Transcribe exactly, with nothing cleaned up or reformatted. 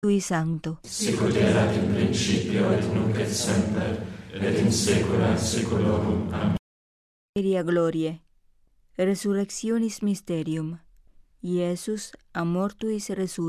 Tui Sancto, sicut erat in principio et nunc et semper, et in saecula saeculorum. Amen. Gloria Gloriae, Resurrectionis Mysterium, Iesus a mortuis resurrectus